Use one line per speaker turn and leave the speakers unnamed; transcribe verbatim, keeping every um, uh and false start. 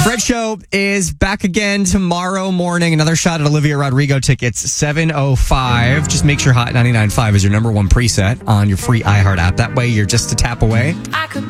Fred Show is back again tomorrow morning. Another shot at Olivia Rodrigo tickets, seven oh five. Just make sure Hot ninety-nine point five is your number one preset on your free iHeart app. That way you're just a tap away.